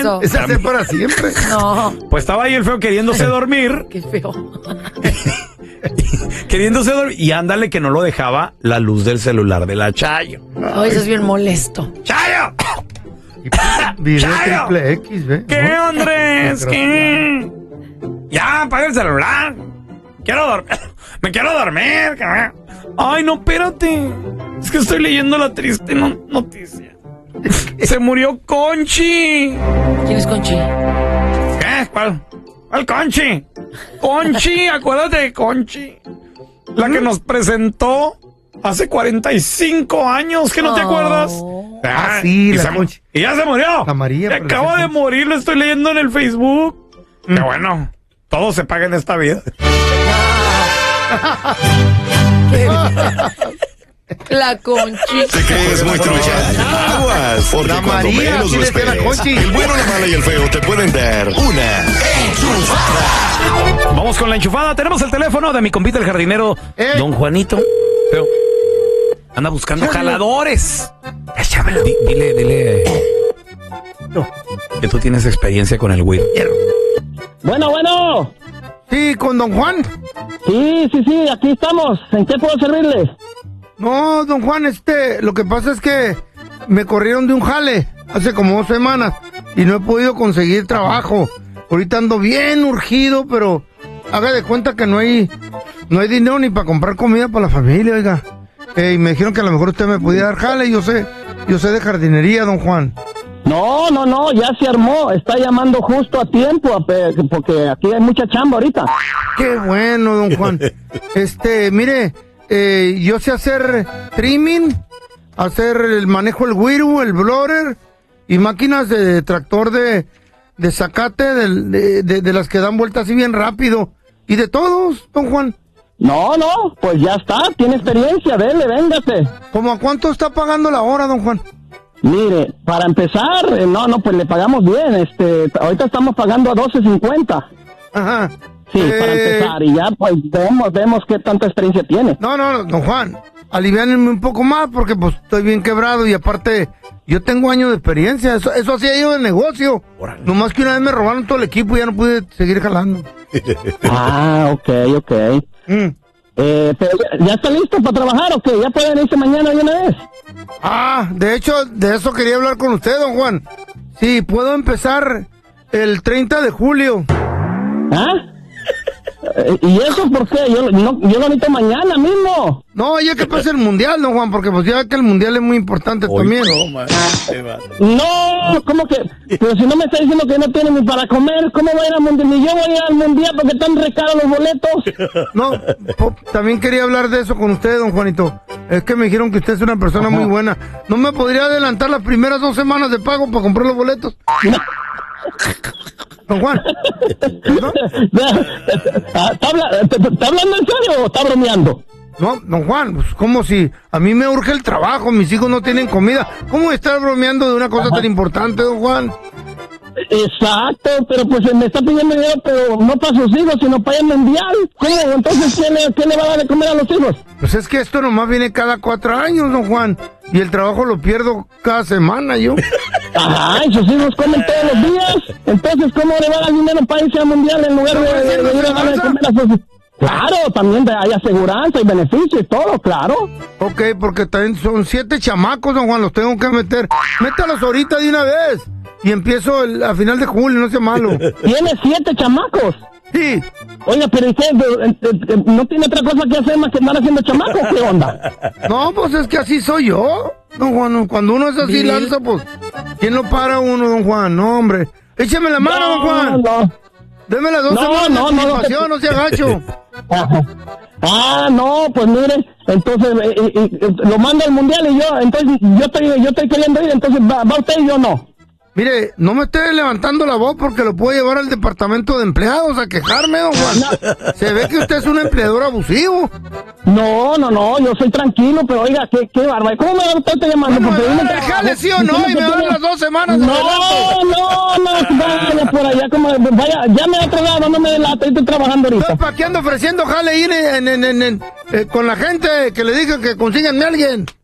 eso? Ese hace para siempre. No. Pues estaba ahí el feo queriéndose dormir. Qué feo. Queriéndose dormir. Y ándale que no lo dejaba la luz del celular de la Chayo. Ay, eso es bien molesto. ¡Chayo! Video Chayo. triple X, ¿ve? ¿Qué, ¿No? Andrés? ¿Qué? Ya, apaga el celular. Quiero dormir. Me quiero dormir. Ay, no, espérate. Es que estoy leyendo la triste noticia. Se murió Conchi. ¿Quién es Conchi? ¿Qué? ¿Cuál Conchi? Conchi, acuérdate de Conchi. La que nos presentó hace 45 años, ¿que no te acuerdas? Sí, y la Conchi. Y ya se murió. La María. pero Acaba la de morir, lo estoy leyendo en el Facebook. Qué bueno, todo se paga en esta vida. La Conchi. ¿Te crees muy trucha? Aguas, porque La cuando María, menos sí lo decía la esperes, Conchi. el bueno, la mala y el feo te pueden dar una enchufada. Vamos con la enchufada. Tenemos el teléfono de mi compita el jardinero, don Juanito. Pero anda buscando jaladores. Dile. Que tú tienes experiencia con el Wii. Bueno. Sí, con don Juan. Sí, aquí estamos. ¿En qué puedo servirle? No, don Juan, lo que pasa es que me corrieron de un jale hace como 2 semanas y no he podido conseguir trabajo. Ahorita ando bien urgido, pero haga de cuenta que no hay dinero ni para comprar comida para la familia, oiga. Y me dijeron que a lo mejor usted me podía dar jale, yo sé de jardinería, don Juan. No, ya se armó. Está llamando justo a tiempo, porque aquí hay mucha chamba ahorita. Qué bueno, don Juan. Mire, yo sé hacer trimming, hacer el manejo del güiro, el blower y máquinas de tractor de zacate, de las que dan vueltas así bien rápido. Y de todos, don Juan. No, pues ya está. Tiene experiencia, véngase. ¿Cómo a cuánto está pagando la hora, don Juan? Mire, para empezar, pues le pagamos bien. Ahorita estamos pagando a $12.50. Ajá. Sí, para empezar, y ya pues vemos qué tanta experiencia tiene. No, don Juan, aliviánenme un poco más porque pues estoy bien quebrado y aparte yo tengo años de experiencia, eso hacía yo de negocio. Órale. Nomás que una vez me robaron todo el equipo y ya no pude seguir jalando. Ok. Pero ¿ya está listo para trabajar o qué? ¿Ya pueden irse mañana de una vez? De hecho, de eso quería hablar con usted, don Juan. Sí, puedo empezar el 30 de julio. ¿Y eso por qué? Yo lo necesito mañana mismo. No, ya que pase el mundial, don Juan, porque pues ya que el mundial es muy importante también. No, ¿cómo que? Pero si no me está diciendo que no tiene ni para comer, ¿cómo voy a ir al mundial? Ni yo voy a ir al mundial porque están re caros los boletos. No, también quería hablar de eso con usted, don Juanito. Es que me dijeron que usted es una persona muy buena. ¿No me podría adelantar las primeras 2 semanas de pago para comprar los boletos? No. Don Juan. ¿Está hablando en serio o está bromeando? No, don Juan, pues como si a mí me urge el trabajo, mis hijos no tienen comida. ¿Cómo estar bromeando de una cosa tan importante, don Juan? Exacto, pero pues me está pidiendo dinero, pero no para sus hijos, sino para el mundial. ¿Cómo? Entonces, ¿qué le va a dar de comer a los hijos? Pues es que esto nomás viene cada 4 años, don Juan. Y el trabajo lo pierdo cada semana, yo. Ajá, y sus hijos comen todos los días. Entonces, ¿cómo le va a dar dinero para irse al mundial en lugar de ir a darle de comer a sus hijos? Claro, también hay aseguranza y beneficio y todo, claro. Ok, porque también son 7 chamacos, don Juan, los tengo que meter. Métalos ahorita de una vez. Y empiezo a final de julio, no sea malo. ¿Tiene 7 chamacos? Sí. Oiga, pero ¿y qué? ¿No tiene otra cosa que hacer más que andar haciendo chamacos? ¿Qué onda? No, pues es que así soy yo, don Juan. Cuando uno es así lanza, pues, ¿quién lo para uno, don Juan? No, hombre. Écheme la mano, don Juan. No. Deme las 2 semanas de anticipación, no sea gacho. No, pues mire, entonces lo manda al mundial y yo estoy queriendo ir, entonces va usted y yo no. Mire, no me esté levantando la voz porque lo puedo llevar al departamento de empleados a quejarme, don Juan. No. Se ve que usted es un empleador abusivo. No, yo soy tranquilo, pero oiga, qué bárbaro. ¿Cómo me va a estar llamando? Bueno, ¿me va a dejarle sí o no? Y me dan las 2 semanas. No, vaya por allá, vaya, llame a otro lado, no me delate, estoy trabajando ahorita. ¿Para qué ando ofreciendo jale ir con la gente que le diga que consíganme a alguien?